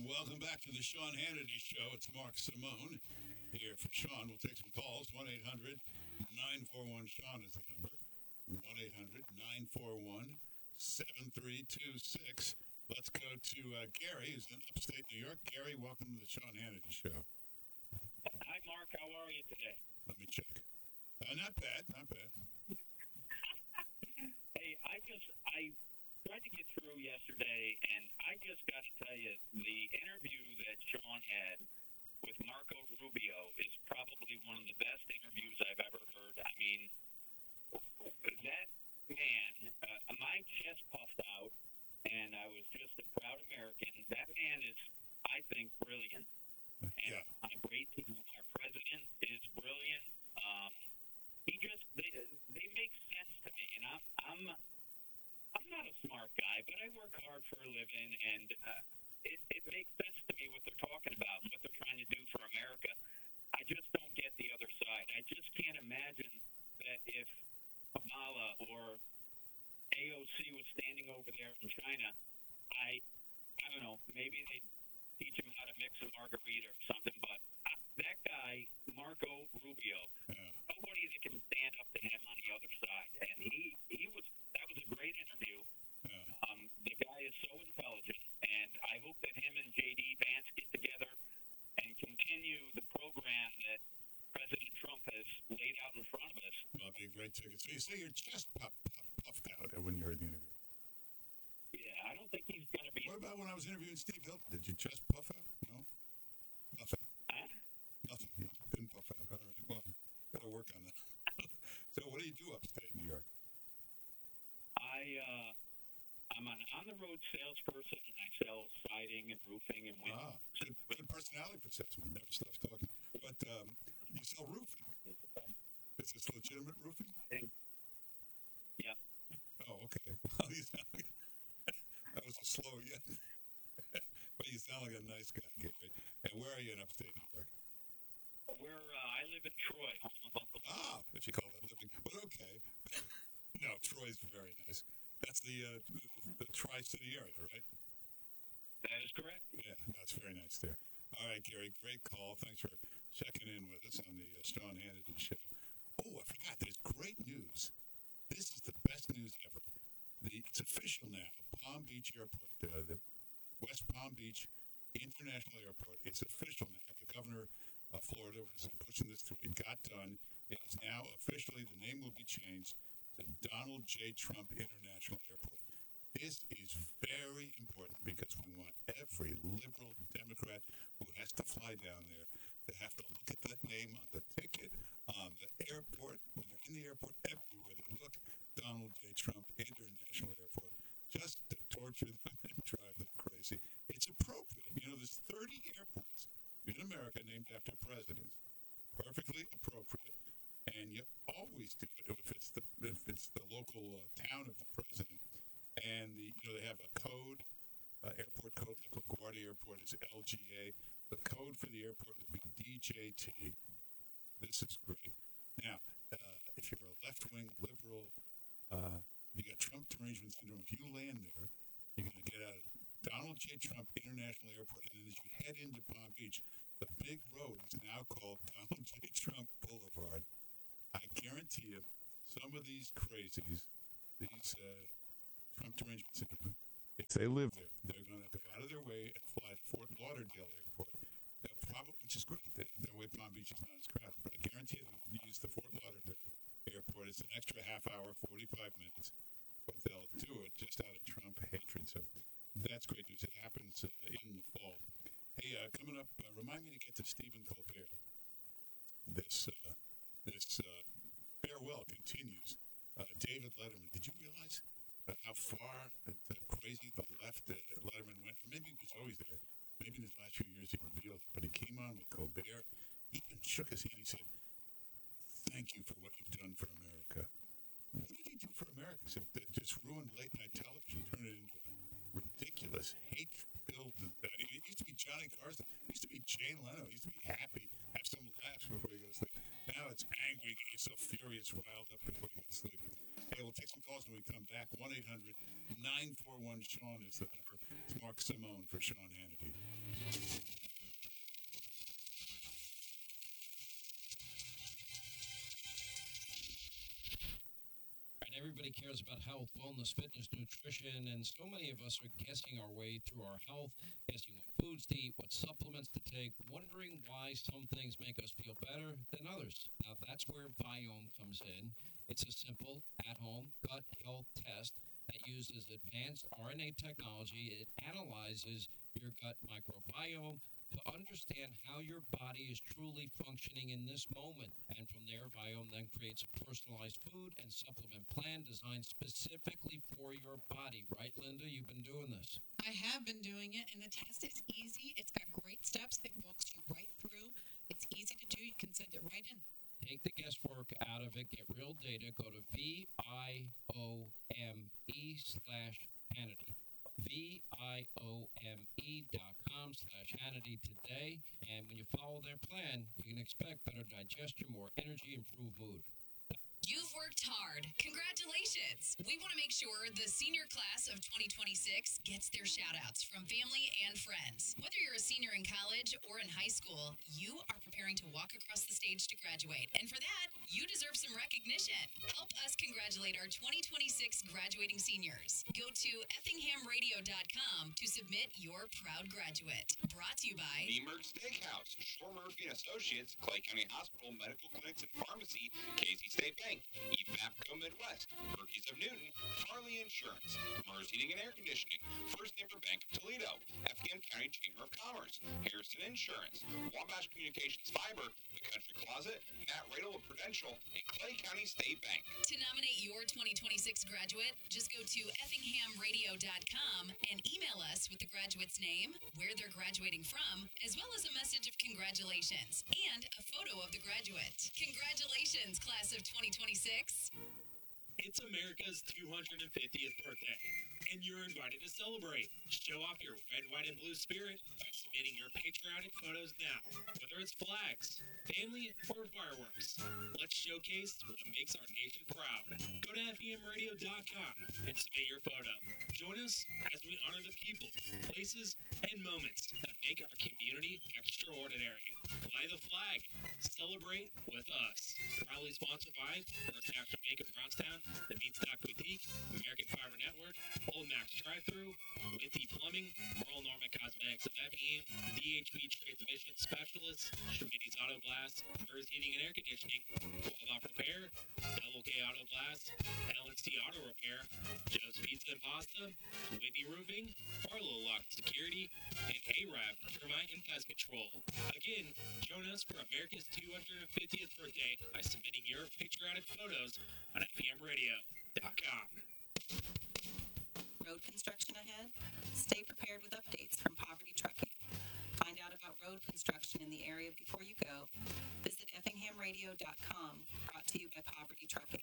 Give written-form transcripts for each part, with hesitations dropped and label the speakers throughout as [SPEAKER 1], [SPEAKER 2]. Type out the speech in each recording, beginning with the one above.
[SPEAKER 1] Welcome back to the Sean Hannity Show. It's Mark Simone here for Sean. We'll take some calls. 1-800-941-SEAN is the number. 1-800-941-7326. Let's go to Gary, who's in upstate New York. Gary, welcome to the Sean Hannity Show.
[SPEAKER 2] Hi, Mark. How are you today?
[SPEAKER 1] Let me check. Not bad.
[SPEAKER 2] Hey, I tried to get through yesterday, and I just got to tell you, the interview that Sean had with Marco Rubio is probably one of the best interviews I've ever heard. I mean, that man, my chest puffed out, and I was just a proud American. That man is, I think, brilliant. And
[SPEAKER 1] Yeah.
[SPEAKER 2] on a great team. Our president is brilliant. They make sense to me, and I'm not a smart guy, but I work hard for a living, and it makes sense to me what they're talking about and what they're trying to do for America. I just don't get the other side. I just can't imagine that if Kamala or AOC was standing over there in China, I don't know, maybe they teach him how to mix a margarita or something, but that guy, Marco Rubio, nobody that can stand up to him on the other side, and that was a great interview. The guy is so intelligent, and I hope that him and J.D. Vance get together and continue the program that President Trump has laid out in front of us.
[SPEAKER 1] Well, it'd be a great ticket. So you say your chest puffed out when you heard the interview.
[SPEAKER 2] Yeah, I don't think he's going to be...
[SPEAKER 1] What about when I was interviewing Steve Hilton? Did your chest puff out? No? Nothing. Nothing. Yeah, didn't puff out. All right. Well, gotta work on that. So what do you do upstate New York?
[SPEAKER 2] I'm an on-the-road salesperson, and I sell siding and roofing and windows.
[SPEAKER 1] Good personality for salesman. Never stops talking. But you sell roofing. Is this legitimate roofing?
[SPEAKER 2] Yeah.
[SPEAKER 1] Oh, okay. Well, that was a slow yet. But you sound like a nice guy, Gary. And where are you in upstate New York?
[SPEAKER 2] I live in Troy, home of Uncle.
[SPEAKER 1] If you call that living. But okay. No, Troy's very nice. That's the Tri-City area, right?
[SPEAKER 2] That is correct.
[SPEAKER 1] Yeah, that's very nice there. All right, Gary, great call. Thanks for checking in with us on the Sean Hannity Show. Oh, I forgot. There's great news. This is the best news ever. It's official now. Palm Beach Airport, the West Palm Beach International Airport. It's official now. The governor of Florida was pushing this through. It got done. It is now officially, the name will be changed to Donald J. Trump International Airport. This is very important because we want every liberal Democrat who has to fly down there to have to look at that name on the ticket, on the airport, when they're in the airport, everywhere they look, Donald J. Trump International Airport, just to torture them and drive them crazy. It's appropriate. You know, there's 30 airports in America named after presidents. Perfectly appropriate. And you always do it if it's the local town of the president. And they have a code, airport code. Like LaGuardia Airport is LGA. The code for the airport will be DJT. This is great. Now, if you're a left-wing liberal, you got Trump derangement syndrome. If you land there, you're going to get out of Donald J. Trump International Airport, and then as you head into Palm Beach, the big road is now called Donald J. Trump Boulevard. I guarantee you, some of these crazies, these Trump derangement syndrome, if they live there, they're going to go out of their way and fly to Fort Lauderdale Airport, which is great. Their way Palm Beach is not as crowded, but I guarantee they'll use the Fort Lauderdale Airport. It's an extra half hour, 45 minutes, but they'll do it just out of Trump hatred. So that's great news. It happens in the fall. Hey, coming up, remind me to get to Stephen Colbert. This farewell continues. David Letterman. Did you realize how far crazy the left Letterman went? Or maybe he was always there. Maybe in his last few years he revealed. But he came on with Colbert. He even shook his hand. He said, "Thank you for what you've done for America." What did he do for America? He said, just ruined late night television, turned it into a ridiculous, hate-filled. It used to be Johnny Carson. It used to be Jay Leno. It used to be happy, have some laughs before you go to sleep. Now it's angry, get yourself furious, riled up before you go to sleep. Hey, we'll take some calls when we come back. 1-800-941-SEAN is the number. It's Mark Simone for Sean Hannity.
[SPEAKER 3] Everybody cares about health, wellness, fitness, nutrition, and so many of us are guessing our way through our health, guessing what foods to eat, what supplements to take, wondering why some things make us feel better than others. Now, that's where Biome comes in. It's a simple, at-home gut health test that uses advanced RNA technology. It analyzes your gut microbiome to understand how your body is truly functioning in this moment. And from there, Biome then creates a personalized food and supplement plan designed specifically for your body. Right, Linda? You've been doing this.
[SPEAKER 4] I have been doing it, and the test is easy. It's got great steps that walks you right through. It's easy to do. You can send it right in.
[SPEAKER 3] Take the guesswork out of it. Get real data. Go to VIOME/Hannity. VIOME.com/Hannity today. And when you follow their plan, you can expect better digestion, more energy, improved mood.
[SPEAKER 5] You've worked hard. Congratulations. We want to make sure the senior class of 2026 gets their shout-outs from family and friends. Whether you're a senior in college or in high school, you are preparing to walk across the stage to graduate. And for that, you deserve some recognition. Help us congratulate our 2026 graduating seniors. Go to effinghamradio.com to submit your proud graduate. Brought to you by
[SPEAKER 6] Niemerg Steakhouse, Shore Murphy and Associates, Clay County Hospital, Medical Clinics and Pharmacy, Casey State Bank, EFAPCO Midwest, Berkey's of Newton, Farley Insurance, Mers Heating and Air Conditioning, First Neighbor Bank of Toledo, FDM County Chamber of Commerce, Harrison Insurance, Wabash Communications Fiber, The Country Closet, Matt Radel of Prudential, and Clay County State Bank.
[SPEAKER 5] To nominate your 2026 graduate, just go to effinghamradio.com and email us with the graduate's name, where they're graduating from, as well as a message of congratulations and a photo of the graduate. Congratulations, class of 2026.
[SPEAKER 7] It's America's 250th birthday, and you're invited to celebrate. Show off your red, white, and blue spirit by submitting your patriotic photos now, whether it's flags, family, or fireworks. Let's showcase what makes our nation proud. Go to FEMradio.com and submit your photo. Join us as we honor the people, places, and moments that make our community extraordinary. Fly the flag. Celebrate with us. Proudly sponsored by First National Bank of Brownstown, the Meatstock Boutique, American Fiber Network, Old Max Drive-Thru, Withy Plumbing, Merle Norman Cosmetics of Effingham, DHB Transmission Specialists, Schmitty's Auto Glass, Mers Heating and Air Conditioning, Waldorf Repair, Double K Auto Glass, LNC Auto Repair, Joe's Pizza and Pasta, Whitney Roofing, Barlow Lock Security, and ARAB Termite and Pest Control. Again, join us for America's 250th birthday by submitting your patriotic photos on FEMradio.com.
[SPEAKER 8] Road construction ahead? Stay prepared with updates from Poverty Trucking. Find out about road construction in the area before you go. Visit effinghamradio.com. Brought to you by Poverty Trucking.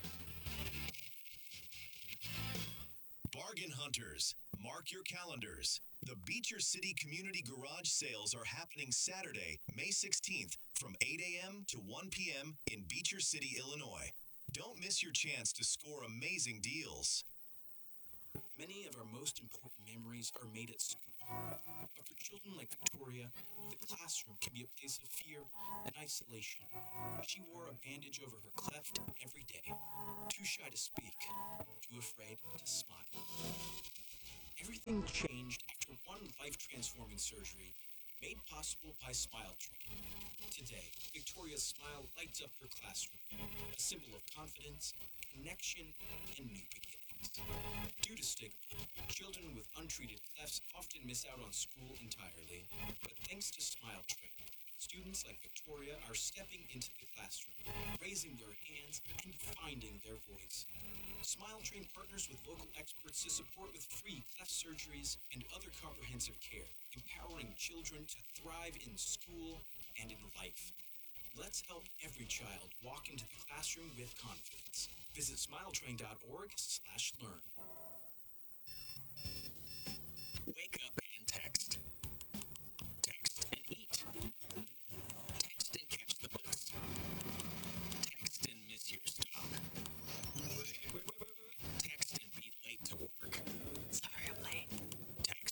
[SPEAKER 9] Bargain hunters, mark your calendars. The Beecher City Community Garage Sales are happening Saturday, May 16th from 8 a.m. to 1 p.m. in Beecher City, Illinois. Don't miss your chance to score amazing deals.
[SPEAKER 10] Many of our most important memories are made at school. But for children like Victoria, the classroom can be a place of fear and isolation. She wore a bandage over her cleft every day, too shy to speak, too afraid to smile. Everything changed after one life-transforming surgery made possible by Smile Train. Today, Victoria's smile lights up her classroom, a symbol of confidence, connection, and new beginnings. Due to stigma, children with untreated clefts often miss out on school entirely, but thanks to Smile Train, students like Victoria are stepping into the classroom, raising their hands, and finding their voice. Smile Train partners with local experts to support with free cleft surgeries and other comprehensive care, empowering children to thrive in school and in life. Let's help every child walk into the classroom with confidence. Visit smiletrain.org/learn. Wake up and text. Text and eat. Text and catch the bus. Text and miss your stop. Wait. Text and be late to work.
[SPEAKER 8] Sorry, I'm late.
[SPEAKER 10] Text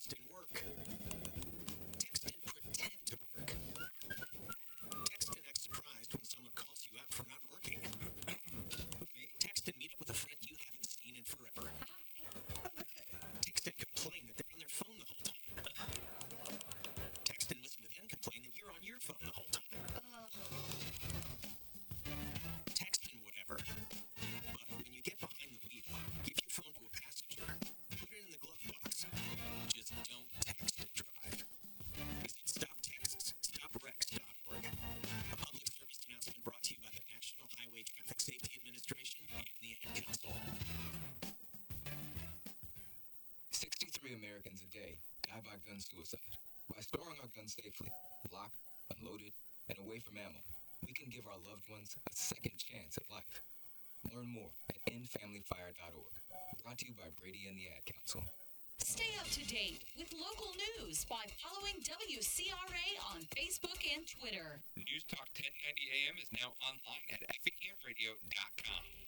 [SPEAKER 11] drive-by gun suicide. By storing our guns safely, locked, unloaded, and away from ammo, we can give our loved ones a second chance at life. Learn more at endfamilyfire.org. Brought to you by Brady and the Ad Council.
[SPEAKER 5] Stay up to date with local news by following WCRA on Facebook and Twitter.
[SPEAKER 6] News Talk 1090 AM is now online at effinghamradio.com.